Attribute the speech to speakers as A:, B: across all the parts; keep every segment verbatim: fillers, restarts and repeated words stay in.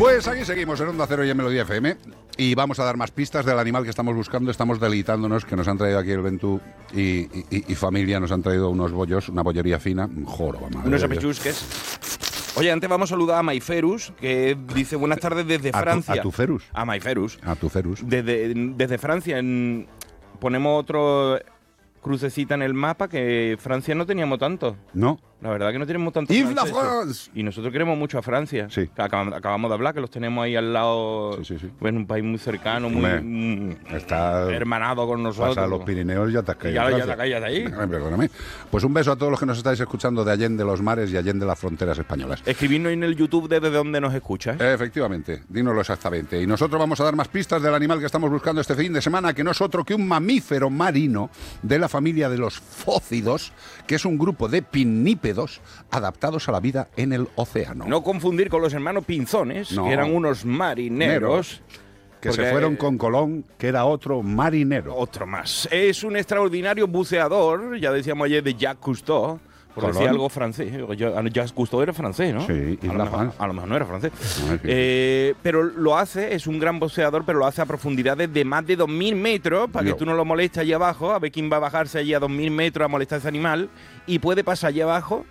A: Pues aquí seguimos en Onda Cero y en Melodía F M y vamos a dar más pistas del animal que estamos buscando. Estamos deleitándonos, que nos han traído aquí el Ventú y, y, y familia, nos han traído unos bollos, una bollería fina, un joro, madre
B: unos
A: de Dios.
B: apechusques. Oye, antes vamos a saludar a Maiferus, que dice buenas tardes desde
A: A tu-
B: Francia.
A: a tu Ferus.
B: A Maiferus.
A: A tu Ferus.
B: Desde, desde Francia. En- ponemos otro crucecita en el mapa, que Francia no teníamos tanto.
A: No.
B: La verdad que no tenemos tanto
A: Vive la
B: franceses.
A: France.
B: Y nosotros queremos mucho a Francia.
A: Sí.
B: Que acabamos, acabamos de hablar, que los tenemos ahí al lado.
A: Sí, sí, sí.
B: Pues un país muy cercano, muy
A: Hombre,
B: mm,
A: está-
B: hermanado con nosotros.
A: Pasa los Pirineos y ya te has caído.
B: Ya-
A: en
B: ya
A: Francia.
B: te callas de ahí.
A: Ay, perdóname. Pues un beso a todos los que nos estáis escuchando de allende los mares y allende las fronteras españolas.
B: Escribirnos en el YouTube desde donde nos escuchas.
A: Efectivamente, dínoslo exactamente. Y nosotros vamos a dar más pistas del animal que estamos buscando este fin de semana, que no es otro que un mamífero marino de la familia de los fócidos, que es un grupo de pinnípedos adaptados a la vida en el océano.
B: No confundir con los hermanos Pinzones,
A: No.
B: que eran unos marineros.
A: que
B: porque-
A: se fueron con Colón, que era otro marinero.
B: Otro más. Es un extraordinario buceador, ya decíamos ayer, de Jacques Cousteau, por
A: ¿Colón?
B: decir algo francés. Yo- Jacques Cousteau era francés, ¿no?
A: Sí,
B: a,
A: Isla
B: lo mejor,
A: France.
B: a lo mejor no era francés.
A: Ay, qué-
B: Eh, pero lo hace, es un gran buceador, pero lo hace a profundidades de más de dos mil metros, para
A: Dios.
B: que tú no lo molestes allí abajo, a ver quién va a bajarse allí a dos mil metros a molestar a ese animal, y puede pasar allí abajo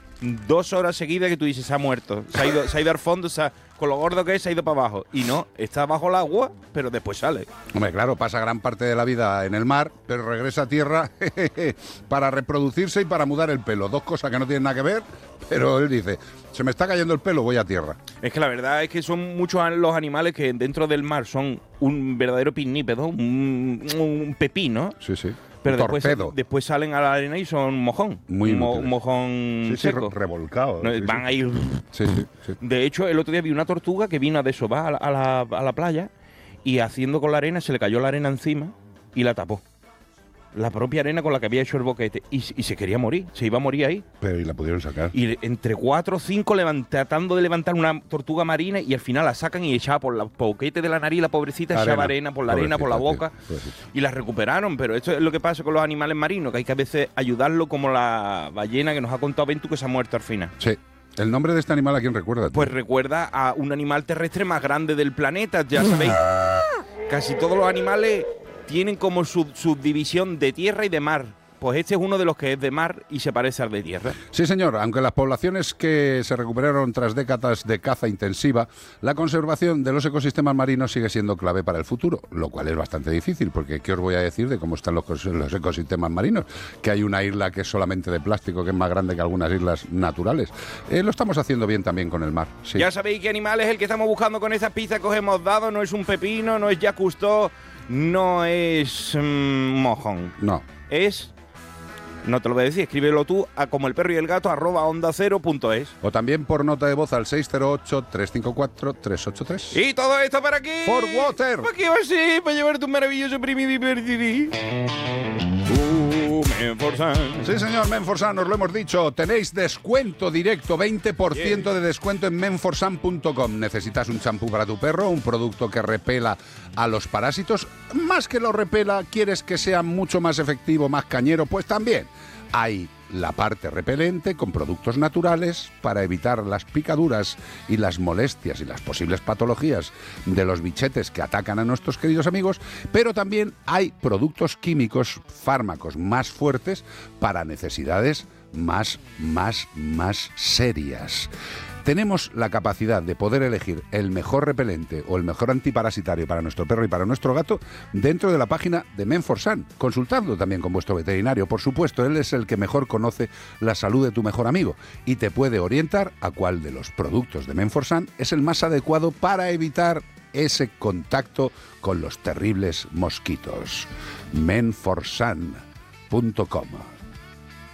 B: dos horas seguidas que tú dices, se ha muerto, se ha ido, se ha ido al fondo, se ha- con lo gordo que es, se ha ido para abajo. Y no, está bajo el agua, pero después sale.
A: Hombre, claro, pasa gran parte de la vida en el mar, pero regresa a tierra para reproducirse y para mudar el pelo. Dos cosas que no tienen nada que ver, pero él dice, se me está cayendo el pelo, voy a tierra.
B: Es que la verdad es que son muchos an- los animales que dentro del mar son un verdadero pinnípedo, un, un pepino,
A: Sí, sí.
B: pero
A: Un
B: después,
A: torpedo.
B: después salen a la arena y son mojón.
A: Muy
B: un, mo-
A: inútiles.
B: un mojón
A: Sí, sí,
B: seco.
A: re- revolcado.
B: No,
A: sí, sí.
B: van a ir.
A: Sí, sí, sí.
B: De hecho, el otro día vi una tortuga que vino a desovar a la, a la, a la playa y haciendo con la arena, se le cayó la arena encima y la tapó. La propia arena con la que había hecho el boquete. Y, y se quería morir, se iba a morir ahí.
A: Pero y la pudieron sacar.
B: Y entre cuatro o cinco levant- tratando de levantar una tortuga marina y al final la sacan y echaba por la boquete de la nariz, la pobrecita,
A: Arena.
B: echaba arena por la arena, por la
A: Pobrecita,
B: boca.
A: tío, pobrecita.
B: Y la recuperaron, pero esto es lo que pasa con los animales marinos, que hay que a veces ayudarlo, como la ballena que nos ha contado Ventu, que se ha muerto al final.
A: Sí. ¿El nombre de este animal a quién recuerda? tío?
B: Pues recuerda a un animal terrestre más grande del planeta, ya sabéis. Casi todos los animales tienen como sub- subdivisión de tierra y de mar. Pues este es uno de los que es de mar y se parece al de tierra.
A: Sí, señor. Aunque las poblaciones que se recuperaron tras décadas de caza intensiva, la conservación de los ecosistemas marinos sigue siendo clave para el futuro, lo cual es bastante difícil, porque ¿qué os voy a decir de cómo están los, cos- los ecosistemas marinos? Que hay una isla que es solamente de plástico, que es más grande que algunas islas naturales. Eh, lo estamos haciendo bien también con el mar. Sí.
B: Ya sabéis qué animal es el que estamos buscando con esas pistas que os hemos dado. No es un pepino, no es Jacques Cousteau, no es mm, mojón.
A: No.
B: Es... No te lo voy a decir, escríbelo tú a como el perro y el gato arroba onda cero punto es.
A: O también por nota de voz al seis cero ocho, tres cinco cuatro, tres ocho tres.
B: Y todo esto para aquí.
A: For water.
B: ¿Para qué va a ser? Para llevarte un maravilloso premio divertido. Uh, Menforsan.
A: Sí, señor, Menforsan, os lo hemos dicho. Tenéis descuento directo, veinte por ciento de descuento en menforsan punto com. ¿Necesitas un champú para tu perro? ¿Un producto que repela a los parásitos? Más que lo repela, ¿quieres que sea mucho más efectivo, más cañero? Pues también hay la parte repelente con productos naturales para evitar las picaduras y las molestias y las posibles patologías de los bichetes que atacan a nuestros queridos amigos, pero también hay productos químicos, fármacos más fuertes para necesidades más, más, más serias. Tenemos la capacidad de poder elegir el mejor repelente o el mejor antiparasitario para nuestro perro y para nuestro gato dentro de la página de Menforsan. Consultadlo también con vuestro veterinario, por supuesto. Él es el que mejor conoce la salud de tu mejor amigo y te puede orientar a cuál de los productos de Menforsan es el más adecuado para evitar ese contacto con los terribles mosquitos. menforsan punto com.